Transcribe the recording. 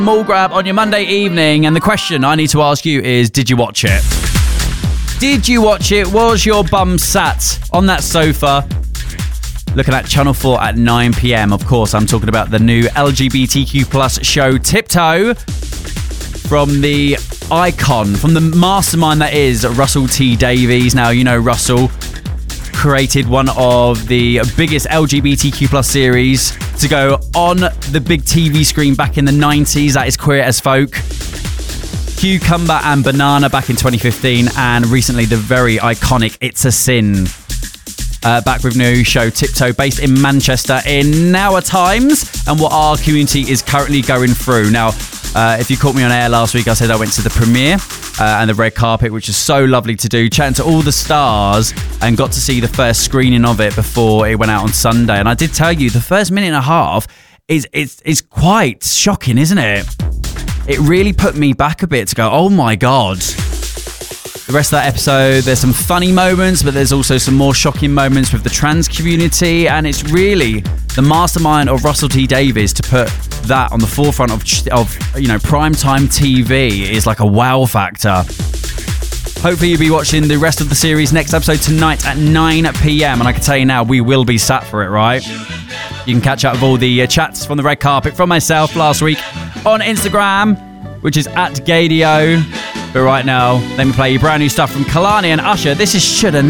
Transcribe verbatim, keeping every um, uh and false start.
Mall grab on your Monday evening, and the question I need to ask you is, did you watch it? Did you watch it? Was your bum sat on that sofa looking at Channel four at nine p.m? Of course, I'm talking about the new L G B T Q plus show Tiptoe, from the icon, from the mastermind that is Russell T Davies. Now, you know Russell created one of the biggest L G B T Q plus series to go on the big T V screen back in the nineties. That is Queer as Folk. Cucumber and Banana back in twenty fifteen, and recently the very iconic It's a Sin. Uh, back with new show Tiptoe, based in Manchester in our times, and what our community is currently going through. Now, uh, if you caught me on air last week, I said I went to the premiere uh, and the red carpet, which is so lovely to do, chatting to all the stars, and got to see the first screening of it before it went out on Sunday. And I did tell you, the first minute and a half is is, is quite shocking, isn't it? It really put me back a bit to go, oh my God. The rest of that episode, there's some funny moments, but there's also some more shocking moments with the trans community, and it's really the mastermind of Russell T Davies to put that on the forefront of, of you know, primetime T V is like a wow factor. Hopefully you'll be watching the rest of the series next episode tonight at nine p.m, and I can tell you now, we will be sat for it, right? You can catch up with all the uh, chats from the red carpet from myself last week on Instagram, which is at Gadio. But right now, let me play you brand new stuff from Kalani and Usher. This is Shoulda Known.